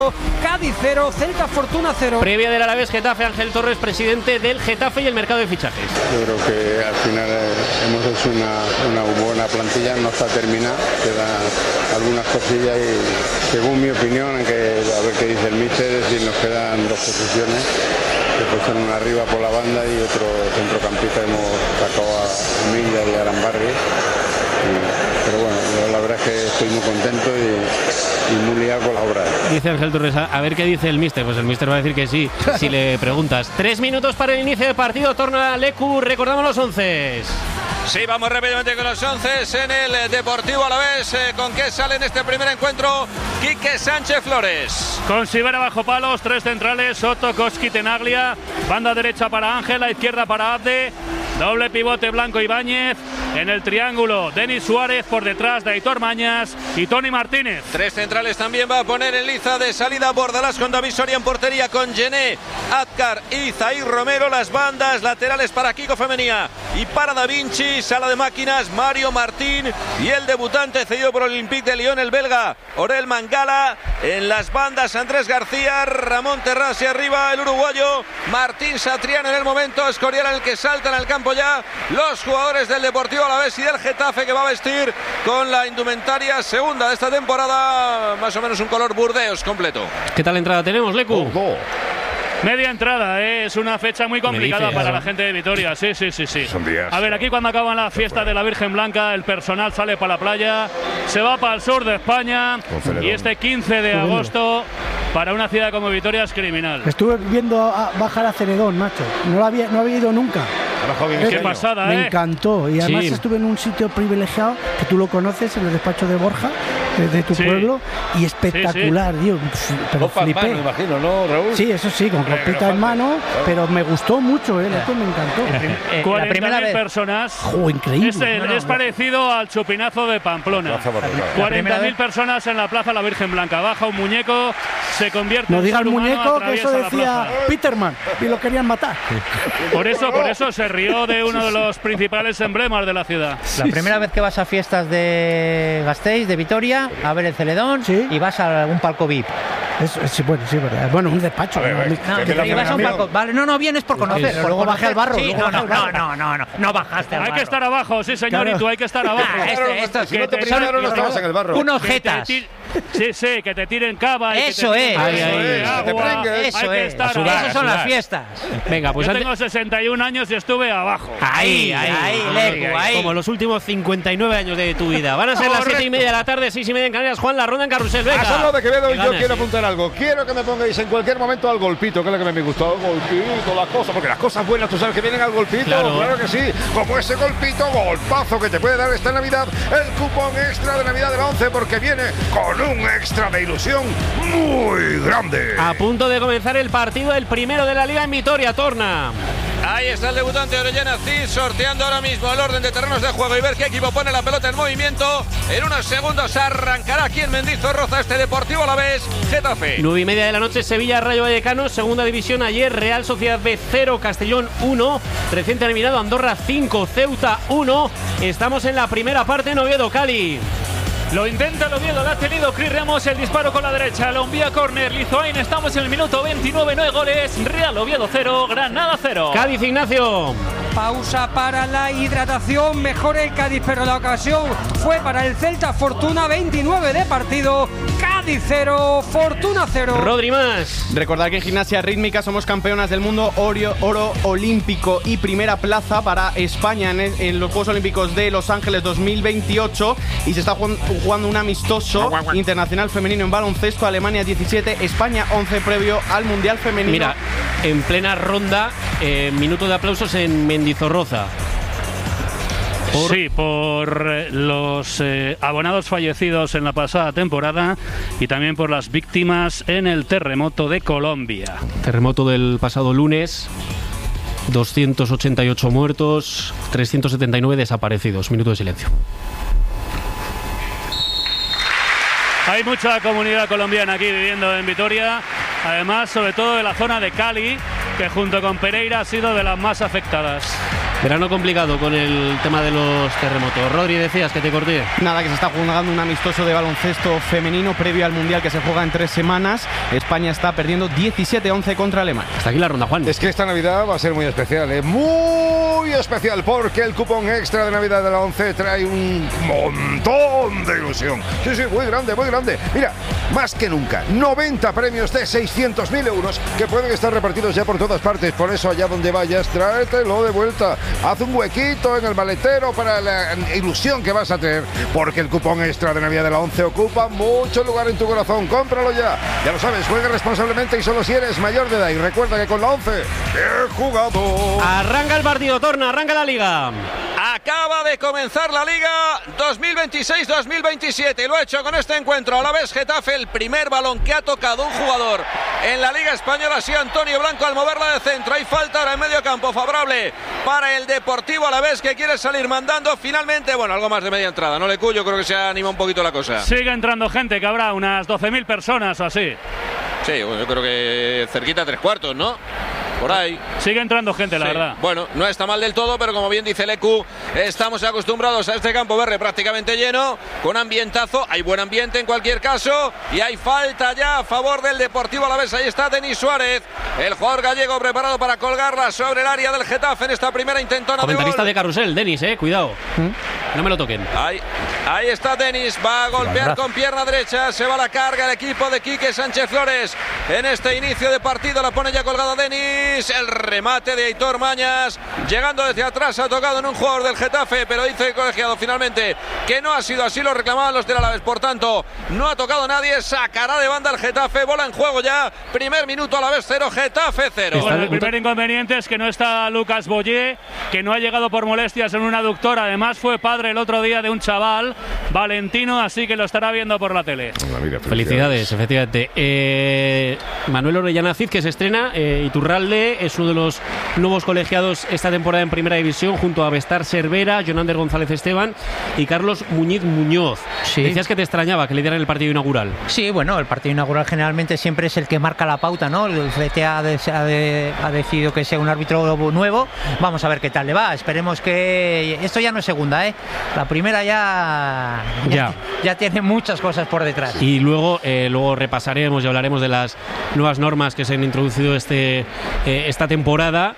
Cádiz 0, Celta Fortuna 0. Previa del Alavés Getafe, Ángel Torres, presidente del Getafe y el mercado de fichajes. Yo creo que al final hemos hecho una buena plantilla, no está terminada, quedan algunas cosillas y según mi opinión, aunque a ver qué dice el míster, es decir, nos quedan dos posiciones, que pueden una arriba por la banda y otro centrocampista. Hemos sacado a Milla y a Arambarri. Pero bueno, la verdad es que estoy muy contento y muy liado con la obra. Dice Ángel Torres, a ver qué dice el míster. Pues el míster va a decir que sí, si le preguntas. 3 minutos para el inicio del partido, torna Lecu, recordamos los 11. Sí, vamos rápidamente con los 11 en el Deportivo Alavés. ¿Con qué sale en este primer encuentro? Quique Sánchez Flores. Con Sivera bajo palos, 3 centrales, Soto, Koski, Tenaglia. Banda derecha para Ángel, la izquierda para Abde. Doble pivote Blanco Ibáñez. En el triángulo, Denis Suárez, por detrás de Aitor Mañas y Toni Martínez. 3 centrales también va a poner en liza de salida Bordalás con David Soria en portería, con Gené, Azcar y Zair Romero. Las bandas laterales para Kiko Femenía y para Da Vinci. Sala de máquinas, Mario Martín y el debutante cedido por el Olympique de Lyon, el belga Orel Mangala. En las bandas, Andrés García, Ramón Terrás y arriba el uruguayo Martín Satriano. En el momento, Escorial en el que saltan al campo ya los jugadores del Deportivo Alavés y del Getafe, que va a vestir con la indumentaria segunda de esta temporada, más o menos un color burdeos completo. ¿Qué tal entrada tenemos, Lecu? Media entrada, es una fecha muy complicada para la gente de Vitoria. Sí. Son días. A ver, aquí cuando acaban la fiesta de la Virgen Blanca, el personal sale para la playa, se va para el sur de España y este 15 de agosto para una ciudad como Vitoria es criminal. Estuve viendo bajar a Ceredón, macho. No había ido nunca. Qué pasada, Me encantó. Y además estuve en un sitio privilegiado, que tú lo conoces, en el despacho de Borja, de tu pueblo, y espectacular, tío. Pero flipé. Me imagino, ¿no, Raúl? Sí, eso sí, con copita en mano, pero me gustó mucho, esto me encantó. 40.000 personas. Increíble. Es parecido al chupinazo de Pamplona. 40.000 personas en la Plaza La Virgen Blanca. Baja un muñeco, se convierte en ser humano, muñeco, que eso decía Peterman, y lo querían matar. Por eso se rió de uno de los principales emblemas de la ciudad. La primera vez que vas a fiestas de Gasteiz, de Vitoria, a ver el Celedón, y vas a un palco VIP. Sí, verdad. Bueno, un despacho. Y vas a un palco. Vale, no vienes por conocer. Luego bajé al barro. Sí, no bajaste al barro. Hay que estar abajo, sí, señor, y tú hay que estar abajo. Si no te primero no estabas en el barro. Unos jetas. Sí, que te tiren cava. Eso es. Eso es. Esas son las fiestas. Venga, pues yo tengo 61 años y estuve abajo. Ahí, Lecu, ahí. Como los últimos 59 años de tu vida. Van a ser las 7:30 de la tarde, 6:30 en Canarias. Juan, la ronda en carrusel. Venga. A Salva de Quevedo, yo quiero apuntar algo. Quiero que me pongáis en cualquier momento al golpito, que es lo que me gustó. Al golpito, las cosas, porque las cosas buenas tú sabes que vienen al golpito. Claro que sí. Como ese golpito, golpazo que te puede dar esta Navidad, el cupón extra de Navidad de la 11, porque viene con un extra de ilusión muy grande. A punto de comenzar el partido, el primero de la Liga en Vitoria, torna. Ahí está el debutante Orellana Cid, sorteando ahora mismo el orden de terrenos de juego y ver qué equipo pone la pelota en movimiento. En unos segundos arrancará aquí en Mendizorroza este Deportivo Alavés Getafe. 9:30 de la noche, Sevilla Rayo Vallecano, segunda división ayer, Real Sociedad B 0, Castellón 1, recién terminado Andorra 5, Ceuta 1. Estamos en la primera parte en Oviedo, Cali. Lo intenta el Oviedo, lo ha tenido Cris Ramos, el disparo con la derecha, lo envía córner, Lizoain, estamos en el minuto 29, 9 goles, Real Oviedo 0, Granada 0. Cádiz, Ignacio. Pausa para la hidratación, mejor el Cádiz, pero la ocasión fue para el Celta. Fortuna, 29 de partido, Cádiz 0, Fortuna 0. Rodri más. Recordad que en gimnasia rítmica somos campeonas del mundo, oro olímpico y primera plaza para España en los Juegos Olímpicos de Los Ángeles 2028, y se está jugando un amistoso internacional femenino en baloncesto. Alemania 17, España 11, previo al Mundial Femenino. Mira, en plena ronda, minuto de aplausos en Mendizorroza. Por los abonados fallecidos en la pasada temporada y también por las víctimas en el terremoto de Colombia. Terremoto del pasado lunes. 288 muertos, 379 desaparecidos. Minuto de silencio. Hay mucha comunidad colombiana aquí viviendo en Vitoria, además sobre todo de la zona de Cali, que junto con Pereira ha sido de las más afectadas. Verano complicado con el tema de los terremotos. Rodri, decías que te corté. Nada, que se está jugando un amistoso de baloncesto femenino previo al Mundial que se juega en 3 semanas. España está perdiendo 17-11 contra Alemania. Hasta aquí la ronda, Juan. Es que esta Navidad va a ser muy especial, muy especial, porque el cupón extra de Navidad de la 11 trae un montón de ilusión. Sí, muy grande, muy grande. Mira, más que nunca, 90 premios de 600.000 euros que pueden estar repartidos ya por todas partes. Por eso, allá donde vayas, tráetelo de vuelta. Haz un huequito en el maletero para la ilusión que vas a tener, porque el cupón extra de Navidad de la 11 ocupa mucho lugar en tu corazón. Cómpralo ya. Ya lo sabes, juega responsablemente y solo si eres mayor de edad. Y recuerda que con la 11 he jugado. Arranca el partido, Torna, arranca la Liga. Acaba de comenzar la Liga 2026-2027 y lo ha hecho con este encuentro. Alavés Getafe, el primer balón que ha tocado un jugador en la Liga Española ha sido Antonio Blanco al moverla de centro. Hay falta ahora en medio campo favorable para el Deportivo Alavés, que quiere salir mandando finalmente. Bueno, algo más de media entrada, ¿no, Lecu? Yo creo que se anima un poquito la cosa. Sigue entrando gente, que habrá unas 12.000 personas o así. Sí, bueno, yo creo que cerquita 3/4, ¿no? Por ahí. Sigue entrando gente, la verdad. Bueno, no está mal del todo, pero como bien dice Lecu, estamos acostumbrados a este campo verde prácticamente lleno, con ambientazo. Hay buen ambiente en cualquier caso y hay falta ya a favor del Deportivo Alavés. Ahí está Denis Suárez, el jugador gallego, preparado para colgarla sobre el área del Getafe en esta primera intentona. Comentarista de carrusel, Denis, cuidado. No me lo toquen. Ahí está Denis, va a golpear con pierna derecha, se va a la carga el equipo de Quique Sánchez Flores en este inicio de partido. La pone ya colgada Denis. El remate de Aitor Mañas, llegando desde atrás, ha tocado en un jugador del Getafe, pero dice el colegiado finalmente que no ha sido así, lo reclamaban los del Alavés. Por tanto, no ha tocado nadie, sacará de banda el Getafe, bola en juego ya, primer minuto, Alavés 0, Getafe 0. Bueno, el primer inconveniente es que no está Lucas Boyé, que no ha llegado por molestias en un aductor. Además fue padre el otro día de un chaval, Valentino, así que lo estará viendo por la tele. Felicidades, efectivamente. Manuel Orellana Cid, que se estrena, Iturralde es uno de los nuevos colegiados esta temporada en Primera División, junto a Bestar Cervera, Jonander González Esteban y Carlos Muñiz Muñoz. Sí. Decías que te extrañaba que le dieran el partido inaugural. Sí, bueno, el partido inaugural generalmente siempre es el que marca la pauta, ¿no? El CTA ha decidido que sea un árbitro nuevo. Vamos a ver qué tal le va. Esperemos que... Esto ya no es segunda, ¿eh? La primera ya tiene muchas cosas por detrás. Y luego repasaremos y hablaremos de las nuevas normas que se han introducido esta temporada.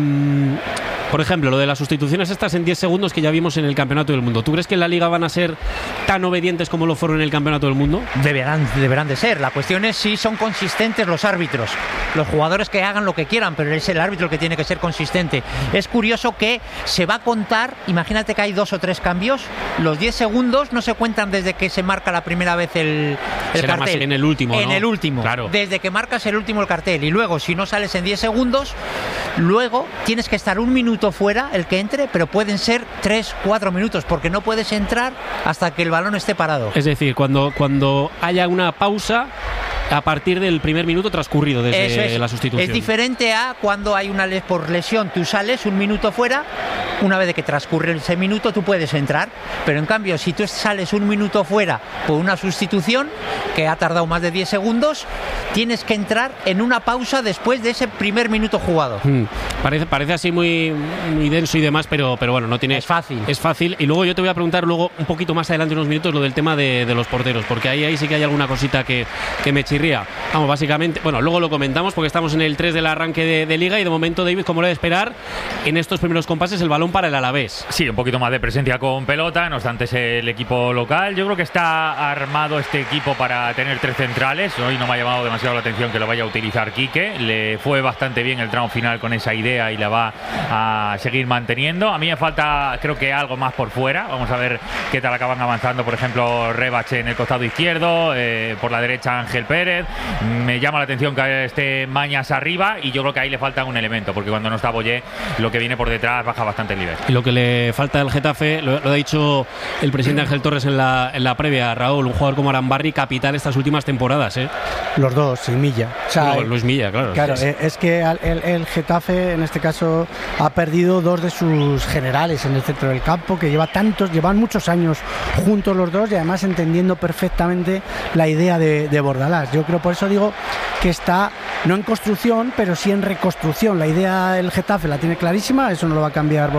Por ejemplo, lo de las sustituciones estas en 10 segundos que ya vimos en el Campeonato del Mundo. ¿Tú crees que en la Liga van a ser tan obedientes como lo fueron en el Campeonato del Mundo? Deberán de ser. La cuestión es si son consistentes los árbitros. Los jugadores que hagan lo que quieran, pero es el árbitro el que tiene que ser consistente. Es curioso que se va a contar, imagínate que hay 2 o 3 cambios, los 10 segundos no se cuentan desde que se marca la primera vez el cartel. Más en el último, ¿no? En el último. Claro. Desde que marcas el último el cartel. Y luego, si no sales en 10 segundos, luego tienes que estar 1 minuto fuera el que entre, pero pueden ser 3-4 minutos, porque no puedes entrar hasta que el balón esté parado. Es decir, cuando haya una pausa a partir del primer minuto transcurrido desde la sustitución. Es diferente a cuando hay una por lesión, tú sales 1 minuto fuera, una vez que transcurre ese minuto tú puedes entrar, pero en cambio si tú sales 1 minuto fuera por una sustitución que ha tardado más de 10 segundos, tienes que entrar en una pausa después de ese primer minuto jugado. Parece así muy denso y demás, pero bueno, no tiene... Es fácil. Es fácil. Y luego yo te voy a preguntar luego un poquito más adelante, unos minutos, lo del tema de los porteros, porque ahí sí que hay alguna cosita que me chirría. Vamos, básicamente, bueno, luego lo comentamos porque estamos en el 3 del arranque de Liga y de momento, David, como era de esperar, en estos primeros compases el balón para el Alavés. Sí, un poquito más de presencia con pelota, no obstante es el equipo local. Yo creo que está armado este equipo para tener 3 centrales. Hoy no me ha llamado demasiado la atención que lo vaya a utilizar Quique. Le fue bastante bien el tramo final con esa idea y la va a seguir manteniendo. A mí me falta, creo que algo más por fuera. Vamos a ver qué tal acaban avanzando, por ejemplo, Rebache en el costado izquierdo, por la derecha Ángel Pérez. Me llama la atención que esté Mañas arriba y yo creo que ahí le falta un elemento, porque cuando no está Boyé, lo que viene por detrás baja bastante el nivel. Y lo que le falta al Getafe, lo ha dicho el presidente Ángel Torres en la previa, Raúl, un jugador como Arambarri, capital estas últimas temporadas, ¿eh? Los dos, y Milla. O sea, Luis Milla, claro. Claro, es que el Getafe en este caso ha perdido 2 de sus generales en el centro del campo, que llevan muchos años juntos los dos y además entendiendo perfectamente la idea de Bordalás. Yo creo, por eso digo que está no en construcción, pero sí en reconstrucción. La idea del Getafe la tiene clarísima, eso no lo va a cambiar Bordalás.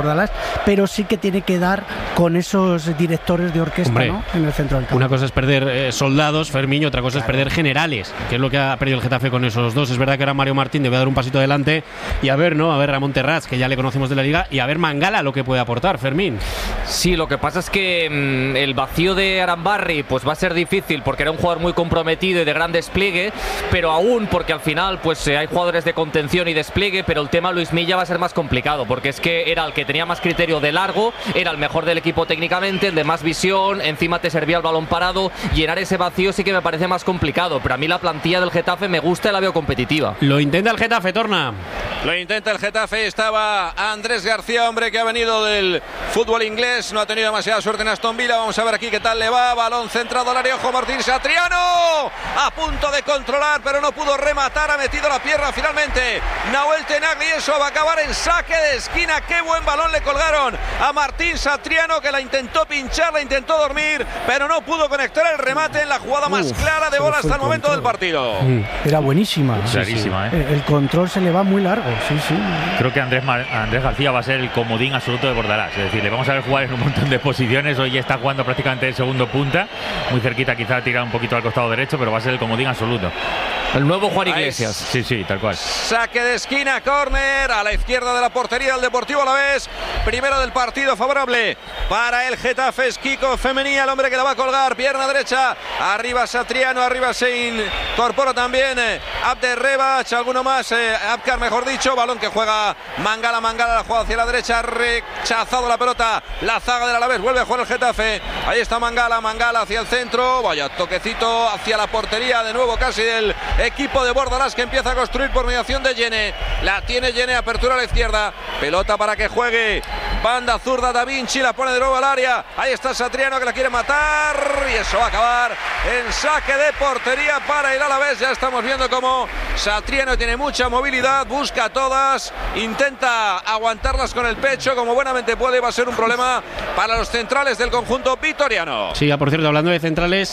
Bordalás, pero sí que tiene que dar con esos directores de orquesta, hombre, ¿no? En el centro del campo. Una cosa es perder soldados, Fermín, y otra cosa es perder generales, que es lo que ha perdido el Getafe con esos dos. Es verdad que ahora Mario Martín debe dar un pasito adelante y a ver, ¿no? A ver Ramón Terrats, que ya le conocemos de la Liga, y a ver Mangala lo que puede aportar, Fermín. Sí, lo que pasa es que el vacío de Arambarri pues va a ser difícil porque era un jugador muy comprometido y de gran despliegue, pero aún porque al final pues hay jugadores de contención y despliegue, pero el tema Luis Milla va a ser más complicado porque es que era el que tenía más criterio de largo, era el mejor del equipo técnicamente, el de más visión, encima te servía el balón parado. Llenar ese vacío sí que me parece más complicado, pero a mí la plantilla del Getafe me gusta y la veo competitiva. Lo intenta el Getafe, Torna. Lo intenta el Getafe, estaba Andrés García, hombre que ha venido del fútbol inglés, no ha tenido demasiada suerte en Aston Villa. Vamos a ver aquí qué tal le va, balón centrado al área, ojo Martín Satriano, a punto de controlar pero no pudo rematar, ha metido la pierna finalmente Nahuel Tenagli, eso va a acabar en saque de esquina. Qué buen balón le colgaron a Martín Satriano, que la intentó pinchar, la intentó dormir, pero no pudo conectar el remate en la jugada más clara de bola hasta el momento del partido. Era buenísima. Clarísima, El control se le va muy largo, sí. Creo que Andrés García va a ser el comodín absoluto de Bordalás. Es decir, le vamos a ver jugar en un montón de posiciones. Hoy está jugando prácticamente el segundo punta, muy cerquita, quizá tira un poquito al costado derecho, pero va a ser el comodín absoluto. El nuevo Juan Iglesias. Sí, tal cual. Saque de esquina, córner a la izquierda de la portería del Deportivo Alavés. Primero del partido, favorable para el Getafe. Es Kiko Femenía, el hombre que la va a colgar, pierna derecha, arriba Satriano, arriba se incorpora también Abderrebach, alguno más, Abkar mejor dicho, balón que juega Mangala, la jugada hacia la derecha, rechazado la pelota, la zaga del Alavés, vuelve a jugar el Getafe, ahí está Mangala hacia el centro, vaya toquecito hacia la portería de nuevo casi del equipo de Bordalás, que empieza a construir por mediación de Yene, la tiene Yene, apertura a la izquierda, pelota para que juegue banda zurda Da Vinci, la pone de nuevo al área, ahí está Satriano que la quiere matar y eso va a acabar en saque de portería para el Alavés. Ya estamos viendo cómo Satriano tiene mucha movilidad, busca todas, intenta aguantarlas con el pecho como buenamente puede, va a ser un problema para los centrales del conjunto vitoriano. Sí, por cierto, hablando de centrales,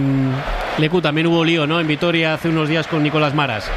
Lecu, también hubo lío, ¿no? En Vitoria hace unos días con Nicolás Maras.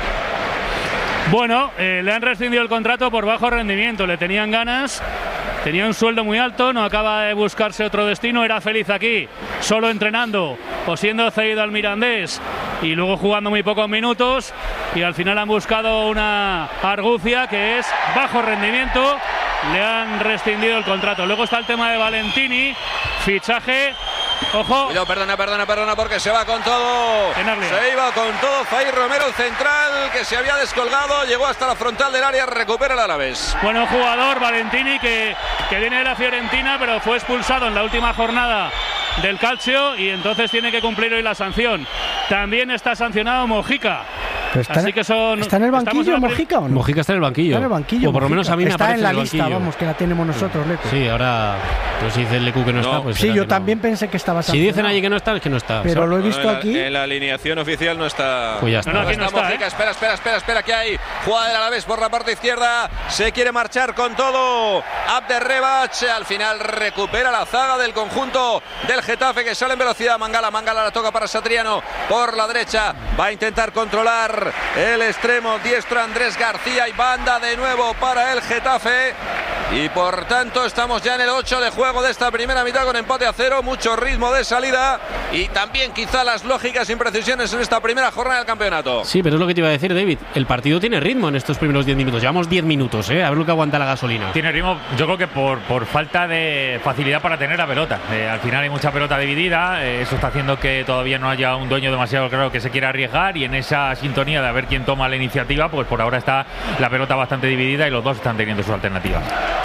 Bueno, le han rescindido el contrato por bajo rendimiento, le tenían ganas. Tenía un sueldo muy alto, no acaba de buscarse otro destino, era feliz aquí, solo entrenando o siendo cedido al Mirandés y luego jugando muy pocos minutos, y al final han buscado una argucia que es bajo rendimiento, le han rescindido el contrato. Luego está el tema de Valentini, fichaje. Ojo. Cuidado, perdona, porque se va con todo. Se iba con todo Zair Romero, el central, que se había descolgado, llegó hasta la frontal del área, recupera el Alavés. Bueno, jugador Valentini que viene de la Fiorentina, pero fue expulsado en la última jornada del Calcio y entonces tiene que cumplir hoy la sanción. También está sancionado Mojica. Así que ¿Está en el banquillo Mojica o no? Mojica está en el banquillo. Está en el banquillo. O por lo menos a mí me está aparece en la el lista, banquillo. vamos, que la tenemos nosotros, Lecu. Sí, ahora pues si dice el Lecu que no está, pues sí, yo no. también pensé que estaba sancionado. Si dicen allí que no está, es que no está. Pero lo he visto aquí. En la alineación oficial no está. Pues ya está. No, aquí no está, Mojica, espera, que hay jugada del Alavés por la parte izquierda, se quiere marchar con todo Abderrebach, al final recupera la zaga del conjunto del Getafe que sale en velocidad. Mangala la toca para Satriano por la derecha, va a intentar controlar el extremo diestro Andrés García y banda de nuevo para el Getafe. Y por tanto estamos ya en el 8 de juego de esta primera mitad con empate a 0, mucho ritmo de salida y también quizá las lógicas imprecisiones en esta primera jornada del campeonato. Sí, pero es lo que te iba a decir, David, el partido tiene ritmo en estos primeros 10 minutos, llevamos 10 minutos, a ver lo que aguanta la gasolina. Tiene ritmo, yo creo que por falta de facilidad para tener la pelota, al final hay mucha pelota dividida, eso está haciendo que todavía no haya un dueño demasiado claro que se quiera arriesgar, y en esa sintonía de a ver quién toma la iniciativa, pues por ahora está la pelota bastante dividida y los dos están teniendo sus alternativas.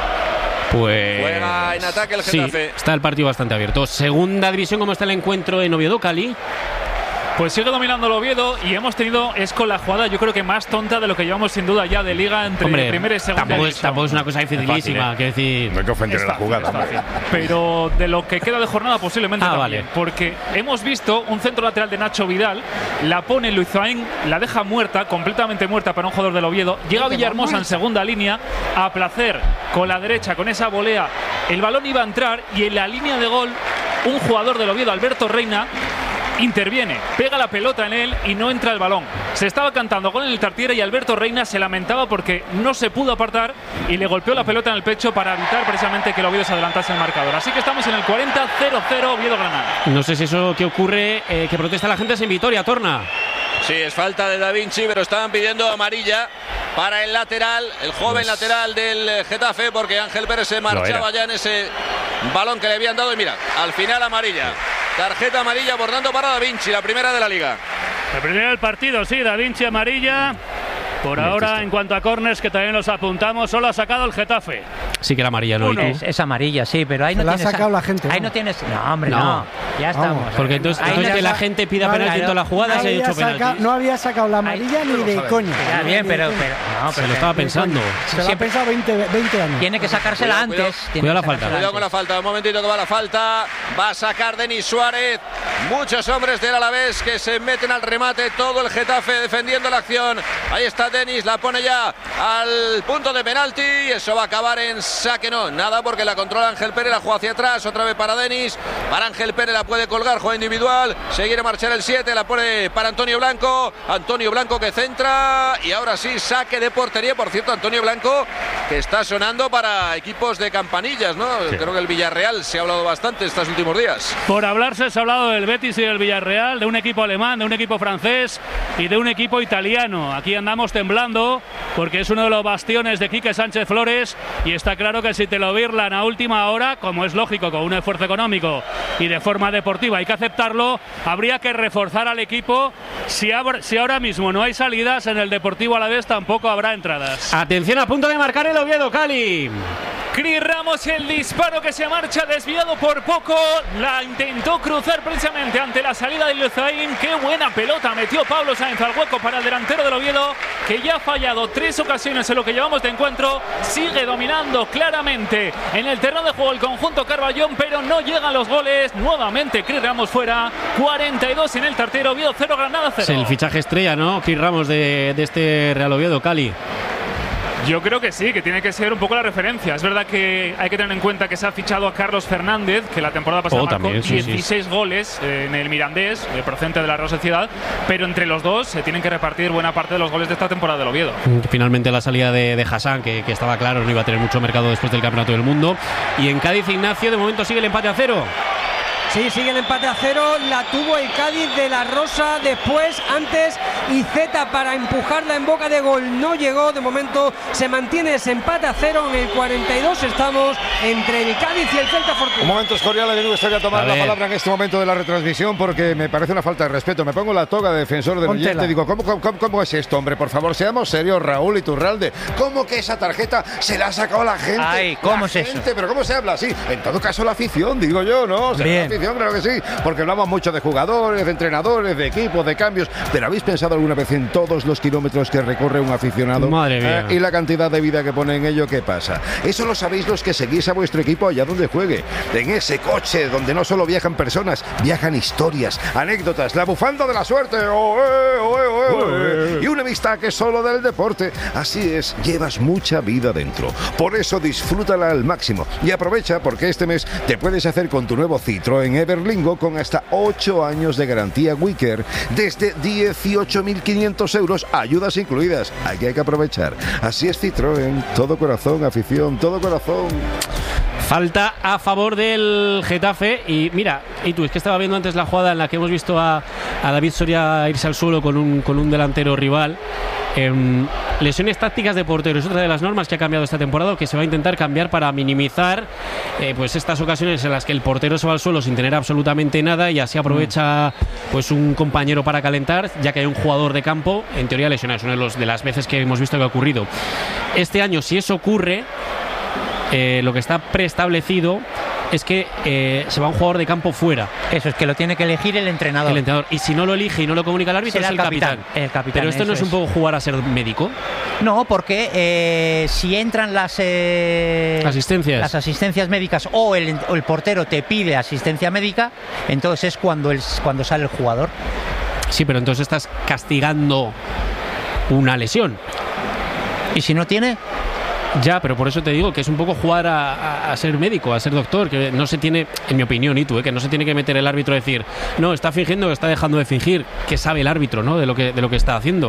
Pues juega en ataque el Getafe. Sí, está el partido bastante abierto. Segunda división, ¿cómo está el encuentro en Oviedo, Cali? Pues sigue dominando el Oviedo y hemos tenido, es con la jugada yo creo que más tonta de lo que llevamos sin duda ya de liga entre primera y segunda división. Tampoco es una cosa dificilísima, que decir. No hay que ofender a la jugada. Pero de lo que queda de jornada posiblemente también, vale. Porque hemos visto un centro lateral de Nacho Vidal, la pone Luizain, la deja muerta, completamente muerta para un jugador del Oviedo, llega Villahermosa en segunda línea, a placer con la derecha, con esa volea, el balón iba a entrar y en la línea de gol un jugador del Oviedo, Alberto Reina, interviene, pega la pelota en él y no entra el balón. se estaba cantando con el Tartiere y Alberto Reina se lamentaba porque no se pudo apartar y le golpeó la pelota en el pecho para evitar precisamente que el Oviedo se adelantase el marcador. Así que estamos en el 40-0-0 Oviedo-Granada. No sé si eso que ocurre, que protesta la gente es en Vitoria, Torna. Sí, es falta de Da Vinci, pero estaban pidiendo amarilla para el lateral, el joven lateral del Getafe, porque Ángel Pérez se marchaba ya en ese balón que le habían dado. Y mira, al final amarilla. Tarjeta amarilla bordando para Da Vinci, la primera de la liga. La primera del partido, sí, Da Vinci amarilla. Por ahora, en cuanto a córners, que también los apuntamos, solo ha sacado el Getafe. Sí que la amarilla, ¿no? Es amarilla, sí, pero ahí no tienes... la ha sacado la gente. Ahí no tienes... No, hombre, no. Ya estamos. Porque entonces que la gente pida penalti en toda la jugada, se ha hecho penalti. No había sacado la amarilla ni de coña. Ya, bien, pero se lo estaba pensando. Se lo ha pensado 20 años. Tiene que sacársela antes. Cuidado la falta. Cuidado con la falta, un momentito que va la falta. Va a sacar Denis Suárez. Muchos hombres del Alavés que se meten al remate. Todo el Getafe defendiendo la acción. Ahí está Denis, la pone ya al punto de penalti. Y eso va a acabar en saque. No, nada, porque la controla Ángel Pérez. La juega hacia atrás, otra vez para Denis. Para Ángel Pérez la puede colgar, juega individual. Seguir a marchar el 7, la pone para Antonio Blanco. Antonio Blanco que centra. Y ahora sí, saque de portería. Por cierto, Antonio Blanco que está sonando para equipos de campanillas, ¿no? Sí. Creo que el Villarreal se ha hablado bastante estos últimos días. Por hablarse se ha hablado del Betis y del Villarreal, de un equipo alemán, de un equipo francés y de un equipo italiano. Aquí andamos temblando porque es uno de los bastiones de Quique Sánchez Flores y está claro que si te lo birlan a última hora, como es lógico, con un esfuerzo económico y de forma deportiva hay que aceptarlo, habría que reforzar al equipo. Si ahora mismo no hay salidas, en el Deportivo Alavés tampoco habrá entradas. Atención, a punto de marcar el Oviedo, Cali. Cris Ramos, el disparo que se marcha desviado por poco, la intentó cruzar precisamente ante la salida de Luzaín. Qué buena pelota metió Pablo Sáenz al hueco para el delantero del Oviedo, que ya ha fallado 3 ocasiones en lo que llevamos de encuentro. Sigue dominando claramente en el terreno de juego el conjunto Carballón, pero no llegan los goles. Nuevamente Cris Ramos fuera, 42 en el Tartiere, Oviedo 0, Granada 0. Es el fichaje estrella, ¿no? Cris Ramos de este Real Oviedo, Cali. Yo creo que sí, que tiene que ser un poco la referencia. Es verdad que hay que tener en cuenta que se ha fichado a Carlos Fernández, que la temporada pasada marcó 16 goles en el Mirandés, procedente de la Real Sociedad, pero entre los dos se tienen que repartir buena parte de los goles de esta temporada del Oviedo. Finalmente la salida de Hassan, que estaba claro, no iba a tener mucho mercado después del Campeonato del Mundo. Y en Cádiz, Ignacio, de momento sigue el empate a 0. Sí, sigue el empate a 0, la tuvo el Cádiz de la Rosa, después, antes, Iceta para empujarla en boca de gol, no llegó, de momento se mantiene ese empate a 0, en el 42 estamos entre el Cádiz y el Celta Fortuna. Un momento, Escorial, le gustaría tomar la palabra en este momento de la retransmisión porque me parece una falta de respeto, me pongo la toga de defensor del oyente y digo, ¿cómo es esto, hombre? Por favor, seamos serios, Raúl Iturralde, ¿cómo que esa tarjeta se la ha sacado la gente? Ay, ¿cómo es eso? Pero ¿cómo se habla así? En todo caso la afición, digo yo, ¿no? Bien. Claro que sí, porque hablamos mucho de jugadores, de entrenadores, de equipos, de cambios, pero ¿habéis pensado alguna vez en todos los kilómetros que recorre un aficionado? Madre mía. Y la cantidad de vida que pone en ello, ¿qué pasa? Eso lo sabéis los que seguís a vuestro equipo allá donde juegue, en ese coche donde no solo viajan personas, viajan historias, anécdotas, la bufanda de la suerte, y una amistad que es solo del deporte. Así es, llevas mucha vida dentro, por eso disfrútala al máximo y aprovecha porque este mes te puedes hacer con tu nuevo Citroën Everlingo con hasta 8 años de garantía Wicker desde 18.500 euros, ayudas incluidas. Aquí hay que aprovechar. Así es Citroën, todo corazón, afición, todo corazón. Falta a favor del Getafe. Y mira, y tú, es que estaba viendo antes la jugada en la que hemos visto a David Soria irse al suelo con un delantero rival. Lesiones tácticas de portero es otra de las normas que ha cambiado esta temporada, que se va a intentar cambiar para minimizar pues estas ocasiones en las que el portero se va al suelo sin tener absolutamente nada y así aprovecha pues un compañero para calentar, ya que hay un jugador de campo en teoría lesionado. Es una de las veces que hemos visto que ha ocurrido. Este año, si eso ocurre, lo que está preestablecido es que se va un jugador de campo fuera. Eso es que lo tiene que elegir el entrenador. El entrenador. Y si no lo elige y no lo comunica al árbitro, es el capitán. El capitán. Pero esto no es un poco jugar a ser médico. No, porque si entran las asistencias médicas o el portero te pide asistencia médica, entonces es cuando sale el jugador. Sí, pero entonces estás castigando una lesión. ¿Y si no tiene? Ya, pero por eso te digo que es un poco jugar a ser médico, a ser doctor, que no se tiene, en mi opinión, que no se tiene que meter el árbitro a decir, no, está fingiendo, está dejando de fingir, que sabe el árbitro, ¿no? De lo que está haciendo.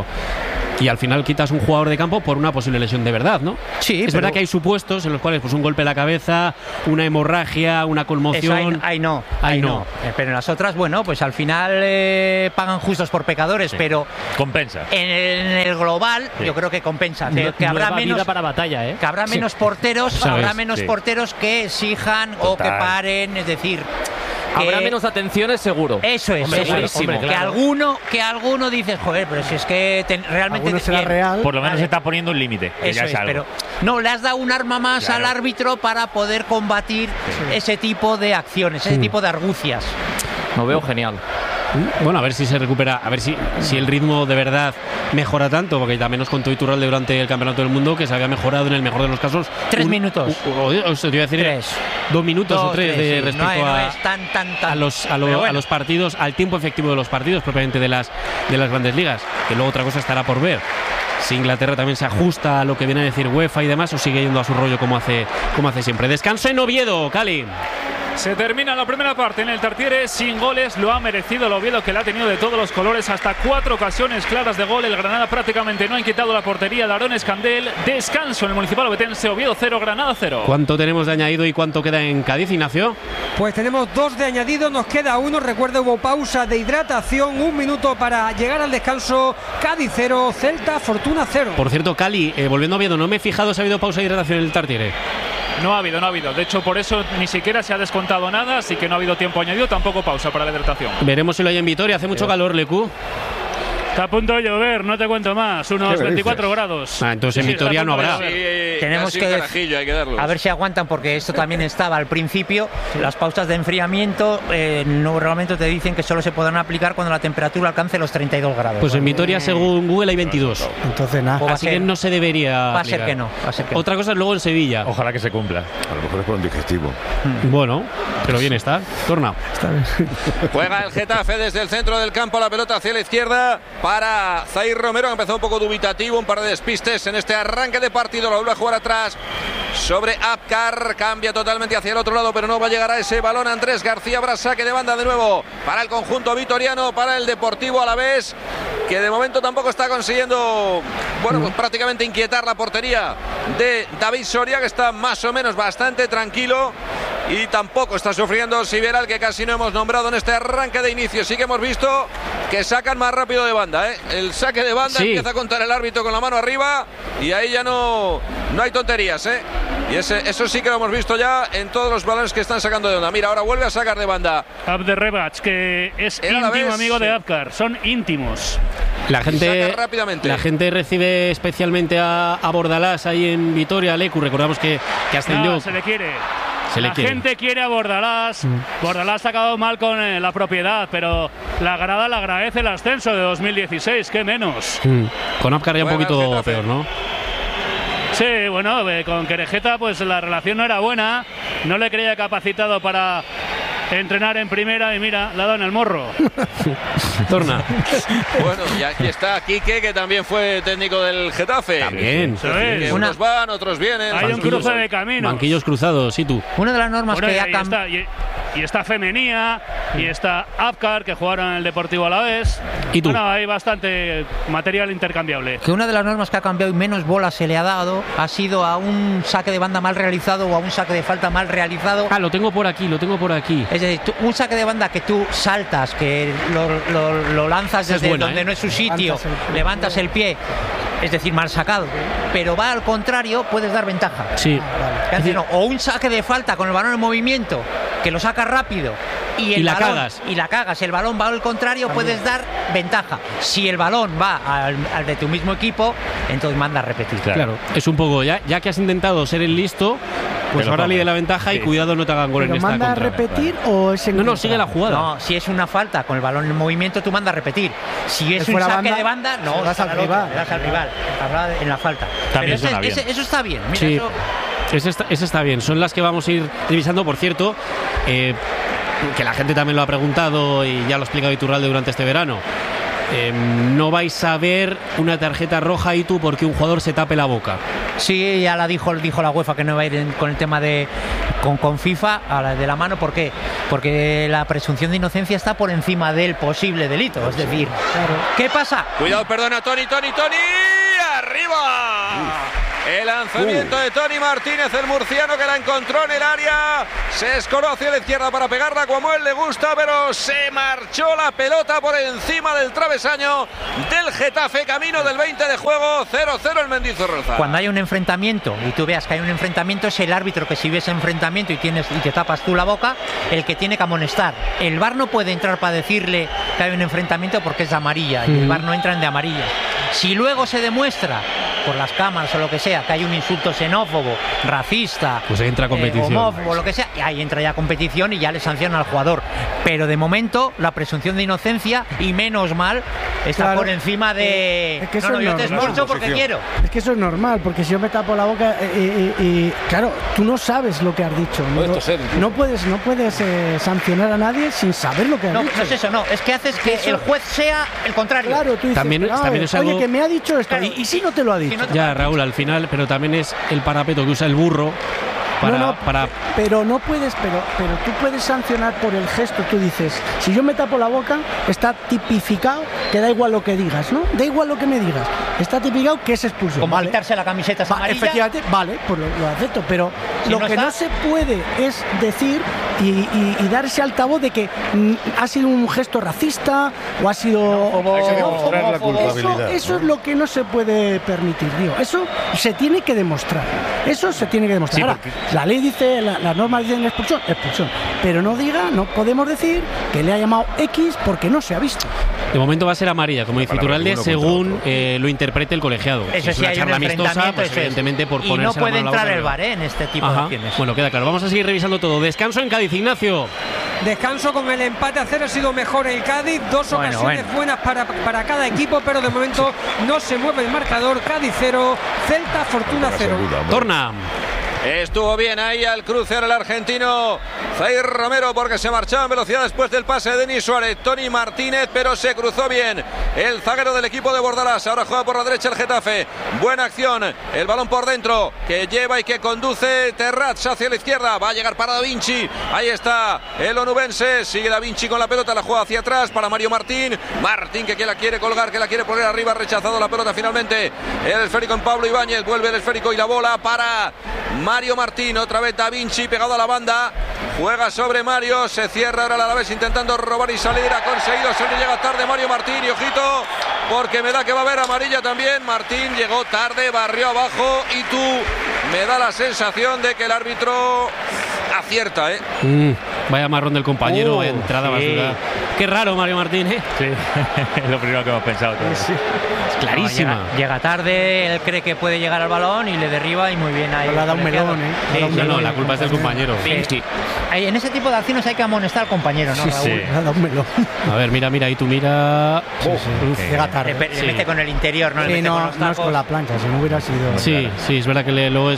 Y al final quitas un jugador de campo por una posible lesión de verdad, ¿no? Sí, es verdad que hay supuestos en los cuales pues un golpe en la cabeza, una hemorragia, una conmoción. Eso, ahí no. Pero en las otras, bueno, pues al final pagan justos por pecadores, pero compensa. En el global, yo creo que compensa. Que habrá menos para batalla, que habrá menos porteros, habrá menos porteros que exijan o que paren, es decir. Habrá menos atenciones, seguro. Eso es, segurísimo. Claro. Que alguno dices, joder, pero si es que realmente será real. Por lo menos se está poniendo un límite. Eso es, pero no, le has dado un arma más al árbitro para poder combatir ese tipo de acciones, ese tipo de argucias. Lo veo genial. Bueno, a ver si se recupera, a ver si el ritmo de verdad mejora tanto, porque también nos contó Iturralde durante el Campeonato del Mundo que se había mejorado en el mejor de los casos 3 minutos. Te iba a decir 2 minutos o 3 respecto a los partidos, al tiempo efectivo de los partidos propiamente de las grandes ligas, que luego otra cosa estará por ver. Si Inglaterra también se ajusta a lo que viene a decir UEFA y demás, o sigue yendo a su rollo como hace siempre. Descanso en Oviedo, Cali. Se termina la primera parte en el Tartiere sin goles. Lo ha merecido el Oviedo, que la ha tenido de todos los colores. Hasta 4 ocasiones claras de gol. El Granada prácticamente no ha quitado la portería de Aarón Escandel. Descanso en el Municipal Ovetense. Oviedo 0, Granada 0. ¿Cuánto tenemos de añadido y cuánto queda en Cádiz, Ignacio? Pues tenemos 2 de añadido, nos queda 1. Recuerda, hubo pausa de hidratación, 1 minuto para llegar al descanso. Cádiz 0, Celta, Fortuna 0. Por cierto, Cali, volviendo a Oviedo, no me he fijado si ha habido pausa de hidratación en el Tartiere. No ha habido. De hecho, por eso ni siquiera se ha descontado nada, así que no ha habido tiempo añadido, tampoco pausa para la hidratación. Veremos si lo hay en Vitoria. Hace mucho calor, Lecu. Está a punto de llover, no te cuento más, unos 24 grados. Entonces en Vitoria no habrá. Tenemos que a ver si aguantan, porque esto también estaba al principio. Las pausas de enfriamiento, el nuevo reglamento te dicen que solo se podrán aplicar cuando la temperatura alcance los 32 grados. Pues en Vitoria, según Google, hay 22. Entonces nada. Así que no se debería Va a ser que no. Otra cosa es luego en Sevilla. Ojalá que se cumpla. A lo mejor es por un digestivo. Bueno, pero bien está. Torna. Juega el Getafe desde el centro del campo, la pelota hacia la izquierda para Zair Romero, que empezó un poco dubitativo, un par de despistes en este arranque de partido. Lo vuelve a jugar atrás sobre Apcar, cambia totalmente hacia el otro lado, pero no va a llegar a ese balón. Andrés García, habrá saque de banda de nuevo para el conjunto vitoriano, para el Deportivo Alavés, que de momento tampoco está consiguiendo, pues prácticamente inquietar la portería de David Soria, que está más o menos bastante tranquilo, y tampoco está sufriendo Siberal, que casi no hemos nombrado en este arranque de inicio. Sí que hemos visto que sacan más rápido de banda, ¿eh? El saque de banda empieza a contar el árbitro con la mano arriba, y ahí ya no hay tonterías, ¿eh? Y eso sí que lo hemos visto ya en todos los balones que están sacando de onda. Mira, ahora vuelve a sacar de banda Abde Rebac, que es íntimo amigo de Apcar, son íntimos. La gente recibe especialmente a Bordalás ahí en Vitoria, Lecu. Recordamos que ascendió. No, se le quiere. Gente quiere a Bordalás. Bordalás ha acabado mal con la propiedad, pero la grada le agradece el ascenso de 2016, qué menos. Con Apcar ya un poquito peor, ¿no? Sí, bueno, con Querejeta pues la relación no era buena, no le creía capacitado para entrenar en primera, y mira, le ha dado en el morro. Torna. Bueno, y aquí está Quique, que también fue técnico del Getafe. También. Unos van, otros vienen. Hay un cruce de caminos. Banquillos cruzados, ¿y tú? Una de las normas que ha cambiado. Y está Femenía, y está Apcar, que jugaron en el Deportivo Alavés. ¿Y tú? Bueno, hay bastante material intercambiable. Que una de las normas que ha cambiado y menos bolas se le ha dado ha sido a un saque de banda mal realizado o a un saque de falta mal realizado. Lo tengo por aquí. Es decir, un saque de banda que tú saltas, que lo lanzas desde donde no es su sitio, levantas el pie, es decir, mal sacado, pero va al contrario, puedes dar ventaja. Sí. O un saque de falta con el balón en movimiento, que lo sacas rápido y la cagas, el balón va al contrario, puedes dar ventaja. Si el balón va al de tu mismo equipo, entonces manda a repetir. Claro, es un poco, ya que has intentado ser el listo, pues ahora le de la ventaja y cuidado no te hagan gol en esta contra. ¿Manda a repetir o es en No, sigue la jugada. No, si es una falta con el balón en movimiento, tú manda a repetir. Si es un saque de banda, no, das al rival. En la falta. También pero eso está bien. Mira, sí. Eso está bien. Son las que vamos a ir revisando, por cierto, que la gente también lo ha preguntado y ya lo ha explicado Iturralde durante este verano. no vais a ver una tarjeta roja y tú porque un jugador se tape la boca. Sí, ya la dijo la UEFA que no va a ir con el tema de con FIFA a la de la mano. ¿Por qué? Porque la presunción de inocencia está por encima del posible delito. Es decir, ¿qué pasa? Cuidado, perdona, Tony, arriba. El lanzamiento de Tony Martínez, el murciano, que la encontró en el área. Se escoró hacia la izquierda para pegarla como a él le gusta, pero se marchó la pelota por encima del travesaño del Getafe, camino del 20 de juego. 0-0 el Mendizorroza. Cuando hay un enfrentamiento y tú veas que hay un enfrentamiento, es el árbitro que, si ves enfrentamiento y te tapas tú la boca, el que tiene que amonestar. El VAR no puede entrar para decirle que hay un enfrentamiento porque es de amarilla, y el VAR no entra en de amarilla. Si luego se demuestra por las cámaras o lo que sea que hay un insulto xenófobo, racista, pues entra competición, homófobo, lo que sea, y ahí entra ya competición y ya le sanciona al jugador. Pero de momento la presunción de inocencia, y menos mal, está por encima de es que eso yo te expulso porque quiero. Es que eso es normal, porque si yo me tapo la boca y claro, tú no sabes lo que has dicho. No puedes sancionar a nadie sin saber lo que has dicho. No es eso, no, es que haces que el juez sea el contrario. Claro, tú dices, también es algo... oye, que me ha dicho esto, y si no te lo ha dicho. Ya, Raúl, al final, pero también es el parapeto que usa el burro para... Pero no puedes, pero tú puedes sancionar por el gesto. Tú dices, si yo me tapo la boca, está tipificado que da igual lo que digas, ¿no? Da igual lo que me digas. Está tipificado que es expulsión. Como quitarse la camiseta amarilla. Efectivamente, vale, pues lo acepto, pero si lo que no se puede es decir y dar ese altavoz de que ha sido un gesto racista o ha sido... Hay que demostrar la culpabilidad. Eso es lo que no se puede permitir, digo. Eso se tiene que demostrar. Eso se tiene que demostrar. Sí, porque... Ahora, la ley dice, las normas dicen expulsión, pero no podemos decir que le ha llamado X porque no se ha visto. De momento va a ser amarilla, como dice Iturralde, según lo interprete el colegiado. Eso si sí, es una charla amistosa, pues evidentemente por ponerse y no puede la mano entrar el VAR en este tipo de acciones. Bueno, queda claro. Vamos a seguir revisando todo. Descanso en Cádiz, Ignacio. Descanso con el empate a 0, ha sido mejor el Cádiz. Dos ocasiones buenas para cada equipo, pero de momento no se mueve el marcador. Cádiz 0, Celta Fortuna 0. Torna. Estuvo bien ahí al cruce el argentino Zair Romero, porque se marchaba en velocidad después del pase de Denis Suárez. Tony Martínez, pero se cruzó bien el zaguero del equipo de Bordalás. Ahora juega por la derecha el Getafe. Buena acción, el balón por dentro que lleva y que conduce Terrats hacia la izquierda. Va a llegar para Da Vinci. Ahí está el onubense. Sigue Da Vinci con la pelota, la juega hacia atrás para Mario Martín. Martín que la quiere colgar, que la quiere poner arriba. Rechazado la pelota finalmente. El esférico en Pablo Ibáñez. Vuelve el esférico y la bola para Mario Martín. Otra vez Da Vinci pegado a la banda. Juega sobre Mario. Se cierra ahora el Alavés intentando robar y salir. Ha conseguido. Se le llega tarde Mario Martín. Y ojito, porque me da que va a haber amarilla también. Martín llegó tarde, barrió abajo. Y tú me da la sensación de que el árbitro acierta, Vaya marrón del compañero. Entrada basura. Qué raro Mario Martín, Sí, es lo primero que hemos pensado todos. Sí. Es clarísima. No, llega tarde, él cree que puede llegar al balón y le derriba y muy bien ahí. Le ha dado un melón, No, la culpa es del compañero. Sí. En ese tipo de acciones hay que amonestar al compañero, ¿no, Raúl? Le ha dado un melón. A ver, mira, y tú mira. Llega tarde. Le mete con el interior, ¿no? No es con la plancha, si no hubiera sido... Sí, es verdad que luego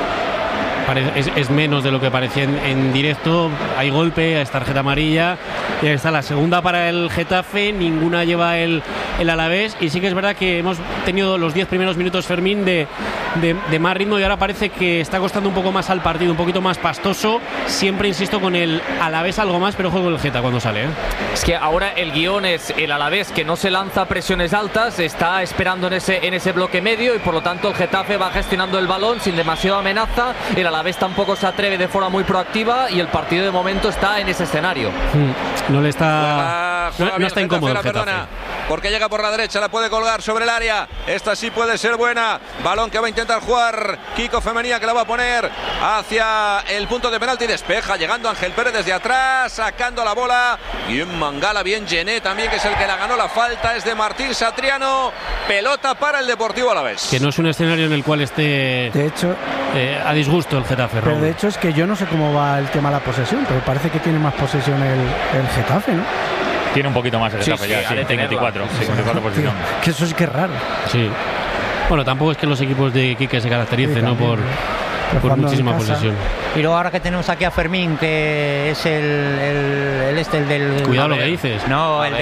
es menos de lo que parecía en directo. Hay golpe, es tarjeta amarilla. Y ahí está la segunda para el Getafe. Ninguna lleva el Alavés. Y sí que es verdad que hemos tenido los 10 primeros minutos, Fermín, de más ritmo. Y ahora parece que está costando un poco más al partido, un poquito más pastoso. Siempre insisto con el Alavés algo más, pero juego el Geta cuando sale. Es que ahora el guión es el Alavés, que no se lanza presiones altas, está esperando en ese bloque medio, y por lo tanto el Getafe va gestionando el balón sin demasiada amenaza. El Alavés tampoco se atreve de forma muy proactiva, y el partido de momento está en ese escenario. No le está... No está incómodo el Getafe. Porque llega por la derecha, la puede colgar sobre el área. Esta sí puede ser buena. Balón que va a intentar jugar Kiko Femenía, que la va a poner hacia el punto de penalti. Despeja, llegando Ángel Pérez desde atrás, sacando la bola. Y en Mangala, bien Gené también, que es el que la ganó. La falta es de Martín Satriano. Pelota para el Deportivo Alavés. Que no es un escenario en el cual esté, de hecho, a disgusto el Getafe, pero de hecho es que yo no sé cómo va el tema de la posesión, pero parece que tiene más posesión el Getafe, ¿no? Tiene un poquito más el Getafe ya, 54 posición. Que eso es que es raro. Sí. Bueno, tampoco es que los equipos de Quique se caractericen, ¿no? Por muchísima posesión. Y luego ahora que tenemos aquí a Fermín, que es el del... Cuidado lo que dices. No, el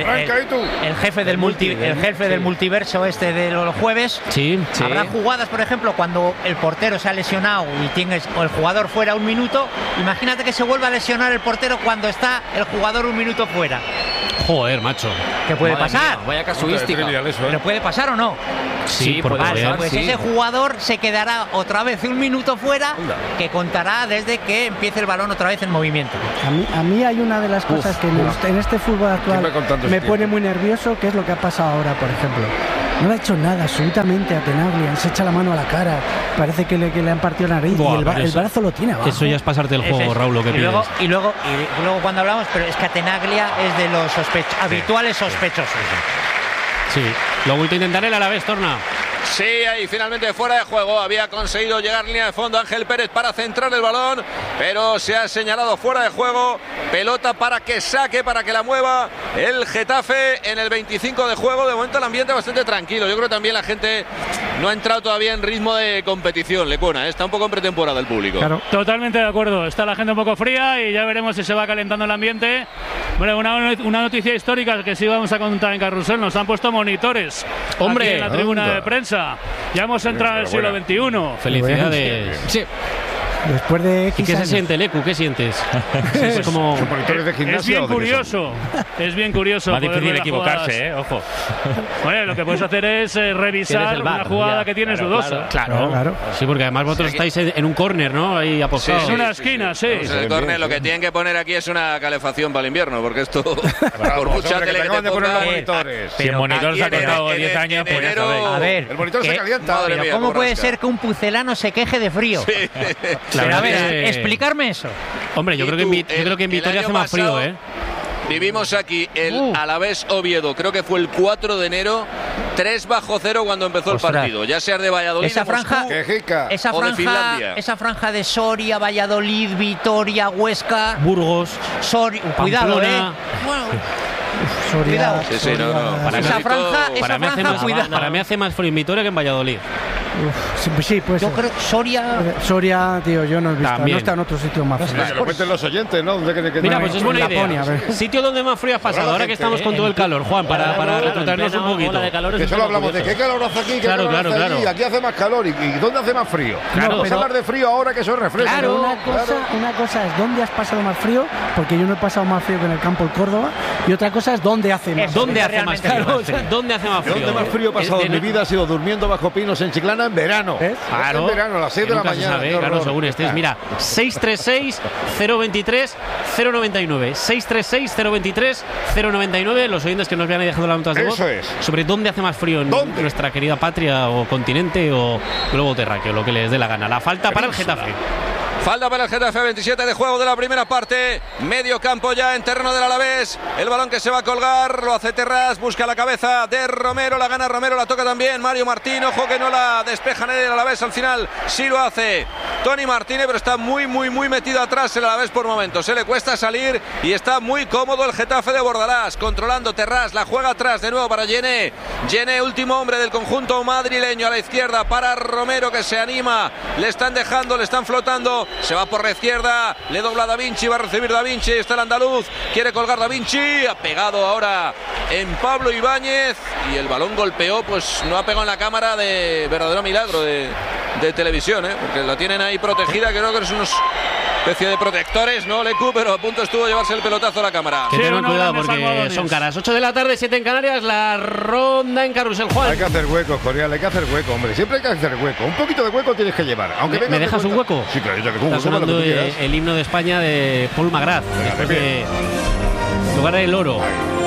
jefe del del multiverso de los jueves. Sí. Habrá jugadas, por ejemplo, cuando el portero se ha lesionado y tienes el jugador fuera un minuto. Imagínate que se vuelva a lesionar el portero cuando está el jugador un minuto fuera. Joder, macho. ¿Qué puede pasar? Mía, vaya casuística. ¿Pero puede pasar o no? Sí, por pasar. Pues ese jugador se quedará otra vez un minuto fuera, que contará desde que empiece el balón otra vez en movimiento. A mí hay una de las cosas que en este fútbol actual me pone muy nervioso, que es lo que ha pasado ahora, por ejemplo. No le ha hecho nada absolutamente a Tenaglia, se echa la mano a la cara, parece que le han partido la nariz. Y el brazo lo tiene abajo. Eso ya es pasarte el juego, Raúl, lo que pides. Y luego cuando hablamos, pero es que Tenaglia es de los habituales sospechosos. Sí, lo vuelto a intentar el Alavés, Torna. Sí, ahí finalmente fuera de juego. Había conseguido llegar línea de fondo Ángel Pérez para centrar el balón, pero se ha señalado fuera de juego. Pelota para que saque, para que la mueva el Getafe en el 25 de juego. De momento el ambiente bastante tranquilo. Yo creo que también la gente no ha entrado todavía en ritmo de competición, Lecuna. Está un poco en pretemporada el público. Claro. Totalmente de acuerdo. Está la gente un poco fría y ya veremos si se va calentando el ambiente. Bueno, una noticia histórica que sí vamos a contar en Carrusel. Nos han puesto monitores. ¡Hombre! Aquí en la tribuna de prensa. Ya hemos entrado en el siglo XXI. Felicidades. Sí. Después de X ¿Y qué se años. siente, Lecu? ¿Qué sientes? Es como... Es bien curioso. Es bien curioso. Más difícil equivocarse, ojo. Bueno, lo que puedes hacer es revisar una jugada que tienes dudosa. Claro. Sí, porque además vosotros estáis en un córner, ¿no? Ahí apostados. Es una esquina, sí. Pues el córner, lo que tienen que poner aquí es una calefacción para el invierno, porque esto, por mucha tele que te ponga... Si el monitor se ha costado 10 años, pues ya sabéis. A ver, el monitor se calienta. Pero ¿cómo puede ser que un pucelano se queje de frío? Pero a ver, explicarme eso. Hombre, yo creo que en Vitoria hace más frío, ¿eh? Vivimos aquí el Alavés Oviedo, creo que fue el 4 de enero, 3-0 cuando empezó el partido. Ya sea de Valladolid, esa franja, Moscú, o de Finlandia. Esa franja de Soria, Valladolid, Vitoria, Huesca, Burgos, Soria, cuidado, Soria, sí, no. Para mí hace más frío en Vitoria que en Valladolid. Sí, pues yo creo que Soria, tío, yo no he visto. También. No está en otro sitio más frío. Que lo cuenten los oyentes, ¿no? Mira, pues es buena idea. Sitio donde más frío has pasado, ahora que estamos con todo el calor, Juan, para retrotraernos un poquito. Que solo hablamos de qué calor hace aquí, qué calor hace allí. Aquí hace más calor. ¿Y dónde hace más frío? Vamos a hablar de frío ahora que eso refresca. Claro, una cosa es dónde has pasado más frío, porque yo no he pasado más frío que en el campo del Córdoba, y otra cosa es dónde hace más frío. ¿Dónde hace más frío? ¿Dónde hace más frío? Donde más frío he pasado en mi vida ha sido durmiendo bajo pinos en Chiclana en verano. Claro, en verano, a las 6 de la mañana. Claro, según estés. Mira, 636-023-099. 636-023-099. Los oyentes que nos vean ahí dejando las notas de voz. Eso es. Sobre dónde hace más frío en nuestra querida patria o continente o globo terráqueo, lo que les dé la gana. La falta para el Getafe. Falta para el Getafe, 27 de juego de la primera parte. Medio campo ya en terreno del Alavés. El balón que se va a colgar, lo hace Terrás, busca la cabeza de Romero, la gana Romero, la toca también Mario Martín. Ojo que no la despeja nadie del Alavés, al final sí lo hace Tony Martínez, pero está muy metido atrás el Alavés por momentos. Se le cuesta salir y está muy cómodo el Getafe de Bordalás, controlando Terrás, la juega atrás de nuevo para Gené. Gené, último hombre del conjunto madrileño, a la izquierda para Romero, que se anima, le están dejando, le están flotando. Se va por la izquierda, le dobla Da Vinci, va a recibir Da Vinci, está el andaluz, quiere colgar Da Vinci, ha pegado ahora en Pablo Ibáñez y el balón golpeó, pues no ha pegado en la cámara, de verdadero milagro de televisión, porque la tienen ahí protegida, creo que es unos especie de protectores, ¿no, Lecu? Pero a punto estuvo de llevarse el pelotazo a la cámara. Que tengan cuidado porque son caras. 8 de la tarde, 7 en Canarias, la ronda en Carrusel, Juan. Hay que hacer hueco, Corial, hay que hacer hueco, hombre. Siempre hay que hacer hueco. Un poquito de hueco tienes que llevar. Aunque ¿Me dejas un hueco? Sí, claro, yo te Está sonando el himno de España de Paul McGrath. Después de lugar del oro.